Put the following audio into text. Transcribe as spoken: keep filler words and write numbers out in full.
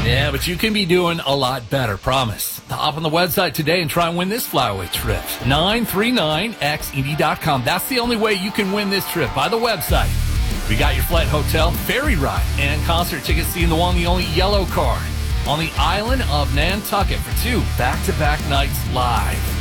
Yeah, but you can be doing a lot better, promise. Hop on the website today and try and win this flyaway trip. nine three nine x e d dot com. That's the only way you can win this trip, by the website. We got your flight, hotel, ferry ride, and concert tickets seeing the one, the only yellow card on the island of Nantucket for two back-to-back nights live.